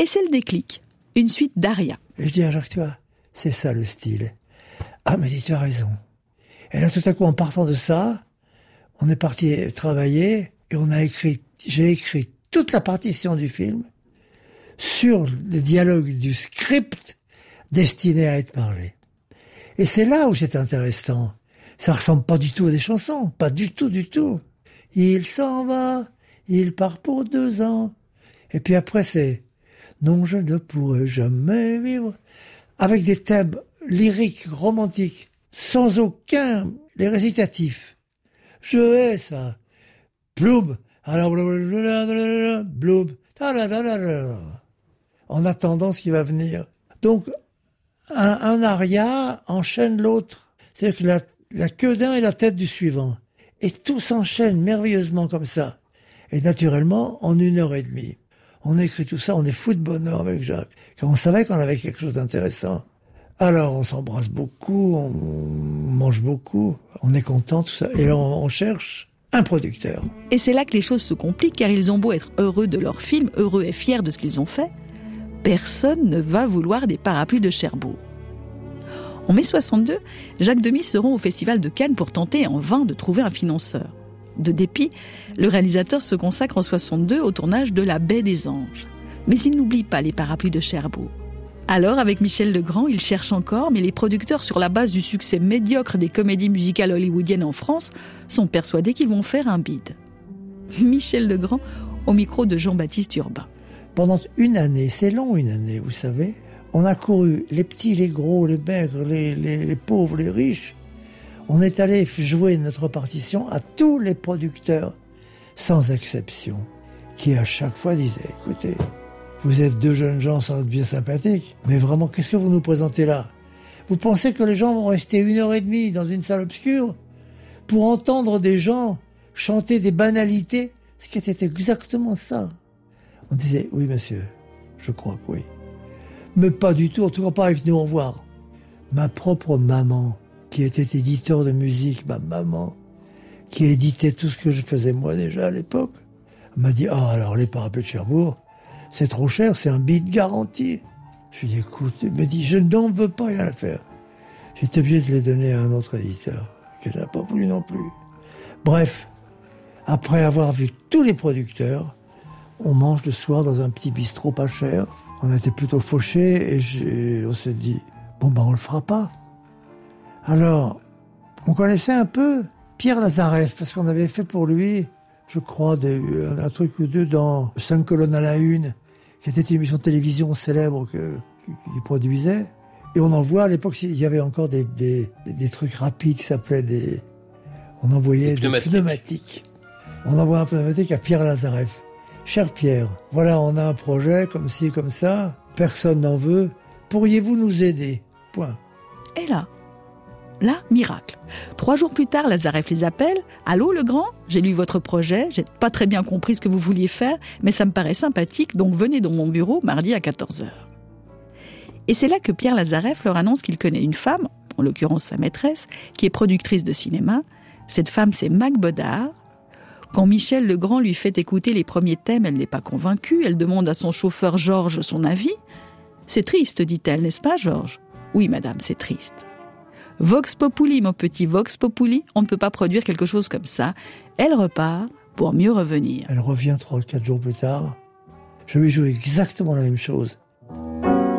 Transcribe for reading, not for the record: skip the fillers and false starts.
Et c'est le déclic, une suite d'arias. Et je dis à Jacques, tu vois, c'est ça le style. Ah, mais dis, tu as raison. Et là, tout à coup, en partant de ça, on est parti travailler et j'ai écrit toute la partition du film sur les dialogues du script destiné à être parlé. Et c'est là où c'est intéressant. Ça ressemble pas du tout à des chansons, pas du tout, du tout. Il s'en va, il part pour 2 ans. Et puis après, c'est « Non, je ne pourrai jamais vivre » avec des thèmes lyriques, romantiques, sans aucun... les récitatifs. Je hais ça. Bloom. Alors, bloom. En attendant ce qui va venir. Donc, un aria enchaîne l'autre. C'est-à-dire que la queue d'un est la tête du suivant. Et tout s'enchaîne merveilleusement comme ça. Et naturellement, en 1h30. On écrit tout ça, on est fou de bonheur avec Jacques. Quand on savait qu'on avait quelque chose d'intéressant. Alors, on s'embrasse beaucoup, on mange beaucoup, on est content, tout ça. Et on cherche un producteur. Et c'est là que les choses se compliquent, car ils ont beau être heureux de leur film, heureux et fiers de ce qu'ils ont fait, personne ne va vouloir des parapluies de Cherbourg. En mai 62, Jacques Demy se rend au Festival de Cannes pour tenter en vain de trouver un financeur. De dépit, le réalisateur se consacre en 62 au tournage de La Baie des Anges. Mais il n'oublie pas les parapluies de Cherbourg. Alors, avec Michel Legrand, il cherche encore, mais les producteurs, sur la base du succès médiocre des comédies musicales hollywoodiennes en France, sont persuadés qu'ils vont faire un bide. Michel Legrand, au micro de Jean-Baptiste Urbain. Pendant une année, c'est long une année, vous savez, on a couru les petits, les gros, les maigres, les pauvres, les riches. On est allé jouer notre partition à tous les producteurs, sans exception, qui à chaque fois disaient, écoutez, vous êtes 2 jeunes gens sans être bien sympathiques, mais vraiment, qu'est-ce que vous nous présentez là? Vous pensez que les gens vont rester 1h30 dans une salle obscure pour entendre des gens chanter des banalités? Ce qui était exactement ça. On disait, oui monsieur, je crois que oui. Mais pas du tout, en tout cas pas avec nous, au revoir. Ma propre maman, qui était éditeur de musique, ma maman, qui éditait tout ce que je faisais moi déjà à l'époque, m'a dit, ah alors les parapluies de Cherbourg, c'est trop cher, c'est un bide garanti. Je lui ai dit, écoute, il me dit, je n'en veux pas, rien à faire. J'étais obligé de les donner à un autre éditeur, qui n'a pas voulu non plus. Bref, après avoir vu tous les producteurs, on mange le soir dans un petit bistrot pas cher. On était plutôt fauchés et on s'est dit, bon ben on le fera pas. Alors, on connaissait un peu Pierre Lazareff, parce qu'on avait fait pour lui, je crois, un truc ou deux dans 5 colonnes à la une, qui était une émission de télévision célèbre qu'il produisait. Et on envoie, à l'époque, il y avait encore des trucs rapides qui s'appelaient on envoyait des pneumatiques. On envoie un pneumatique à Pierre Lazareff. Cher Pierre, voilà, on a un projet comme ci, comme ça, personne n'en veut. Pourriez-vous nous aider? Point. Et là, miracle. 3 jours plus tard, Lazareff les appelle. « Allô, Legrand, j'ai lu votre projet, j'ai pas très bien compris ce que vous vouliez faire, mais ça me paraît sympathique, donc venez dans mon bureau mardi à 14h. » Et c'est là que Pierre Lazareff leur annonce qu'il connaît une femme, en l'occurrence sa maîtresse, qui est productrice de cinéma. Cette femme, c'est Mac Bodard. Quand Michel Legrand lui fait écouter les premiers thèmes, elle n'est pas convaincue. Elle demande à son chauffeur Georges son avis. « C'est triste, dit-elle, n'est-ce pas, Georges ?»« Oui, madame, c'est triste. » Vox Populi, mon petit Vox Populi, on ne peut pas produire quelque chose comme ça. Elle repart pour mieux revenir. Elle revient 3 ou 4 jours plus tard. Je lui joue exactement la même chose.